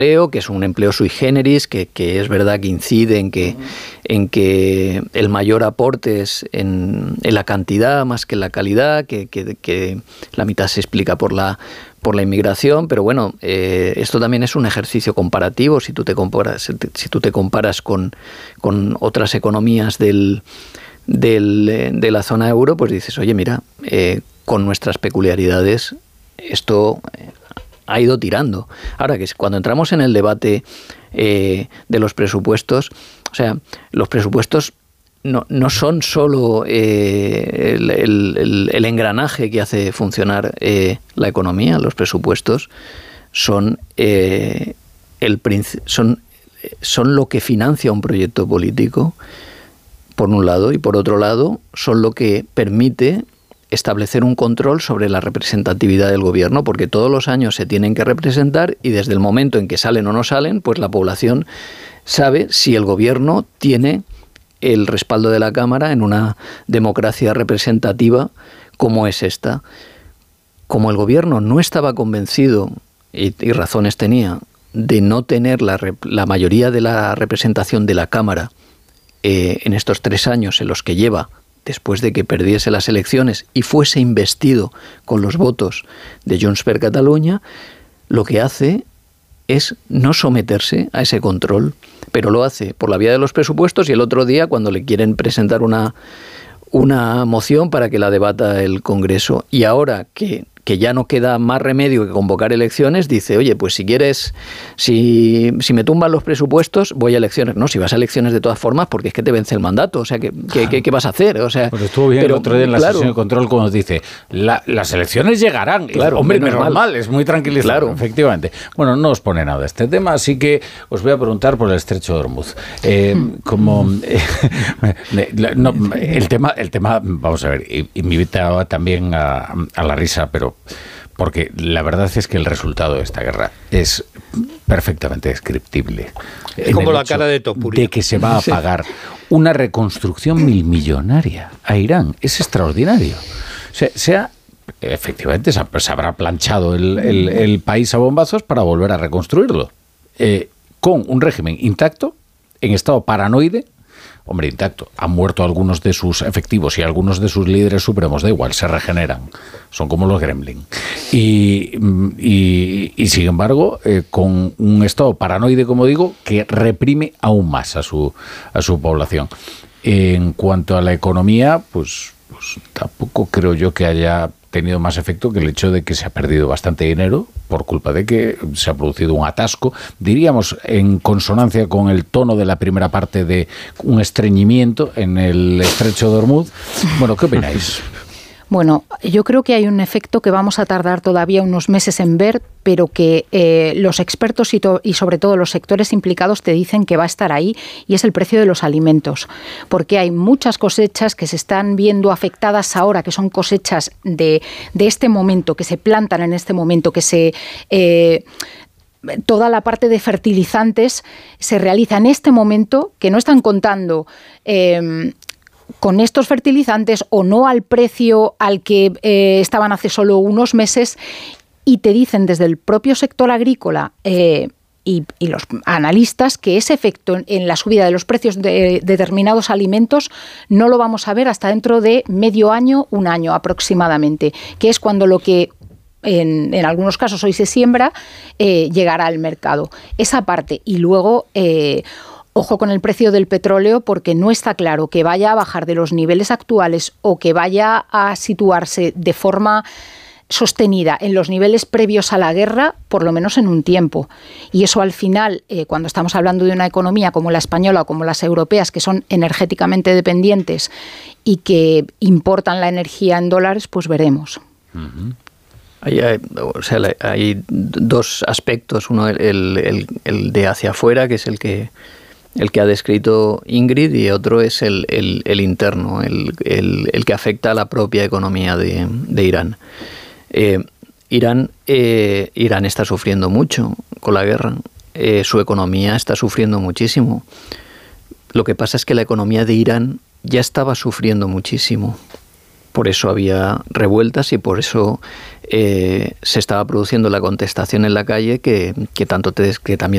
que es un empleo sui generis, que es verdad que incide en que el mayor aporte es en la cantidad más que en la calidad, que la mitad se explica por la inmigración, pero bueno, esto también es un ejercicio comparativo. Si tú te comparas con otras economías de la zona euro, pues dices, oye, mira, con nuestras peculiaridades esto ha ido tirando. Ahora, que cuando entramos en el debate de los presupuestos, o sea, los presupuestos no son solo el engranaje que hace funcionar la economía. Los presupuestos son lo que financia un proyecto político, por un lado, y por otro lado son lo que permite establecer un control sobre la representatividad del gobierno, porque todos los años se tienen que representar y desde el momento en que salen o no salen, pues la población sabe si el gobierno tiene el respaldo de la Cámara en una democracia representativa como es esta. Como el gobierno no estaba convencido, y razones tenía, de no tener la mayoría de la representación de la Cámara en estos 3 años en los que lleva, después de que perdiese las elecciones y fuese investido con los votos de Junts per Catalunya, lo que hace es no someterse a ese control, pero lo hace por la vía de los presupuestos, y el otro día, cuando le quieren presentar una moción para que la debata el Congreso, y ahora que ya no queda más remedio que convocar elecciones, dice, oye, pues si quieres, si me tumban los presupuestos, voy a elecciones. No, si vas a elecciones de todas formas, porque es que te vence el mandato, o sea, ¿qué vas a hacer? O sea, pues estuvo bien el otro día en la sesión de control cuando nos dice, las elecciones llegarán. Claro, hombre, normal, es muy tranquilizador, claro. Efectivamente. Bueno, no os pone nada este tema, así que os voy a preguntar por el Estrecho de Ormuz. El tema, vamos a ver, y me invitaba también a la risa, pero porque la verdad es que el resultado de esta guerra es perfectamente descriptible. Es como la cara de Topuria. De que se va a pagar una reconstrucción millonaria a Irán. Es extraordinario. Efectivamente, se habrá planchado el país a bombazos para volver a reconstruirlo. Con un régimen intacto, en estado paranoide. Hombre, intacto. Han muerto algunos de sus efectivos y algunos de sus líderes supremos, da igual, se regeneran. Son como los gremlin. Y sin embargo, con un estado paranoide, como digo, que reprime aún más a su población. En cuanto a la economía, pues tampoco creo yo que haya tenido más efecto que el hecho de que se ha perdido bastante dinero por culpa de que se ha producido un atasco, diríamos en consonancia con el tono de la primera parte de un estreñimiento en el Estrecho de Ormuz. Bueno, ¿qué opináis? Bueno, yo creo que hay un efecto que vamos a tardar todavía unos meses en ver, pero que los expertos y sobre todo los sectores implicados te dicen que va a estar ahí, y es el precio de los alimentos. Porque hay muchas cosechas que se están viendo afectadas ahora, que son cosechas de este momento, que se plantan en este momento, que toda la parte de fertilizantes se realiza en este momento, que no están contando con estos fertilizantes o no al precio al que estaban hace solo unos meses, y te dicen desde el propio sector agrícola y los analistas que ese efecto en la subida de los precios de determinados alimentos no lo vamos a ver hasta dentro de medio año, un año aproximadamente, que es cuando lo que en algunos casos hoy se siembra llegará al mercado. Esa parte. Y luego ojo con el precio del petróleo, porque no está claro que vaya a bajar de los niveles actuales o que vaya a situarse de forma sostenida en los niveles previos a la guerra, por lo menos en un tiempo. Y eso al final, cuando estamos hablando de una economía como la española o como las europeas, que son energéticamente dependientes y que importan la energía en dólares, pues veremos. Uh-huh. Hay dos aspectos. Uno, el de hacia afuera, que es el que ha descrito Ingrid, y otro es el interno, el que afecta a la propia economía de Irán. Irán está sufriendo mucho con la guerra. Su economía está sufriendo muchísimo. Lo que pasa es que la economía de Irán ya estaba sufriendo muchísimo. Por eso había revueltas y por eso se estaba produciendo la contestación en la calle que también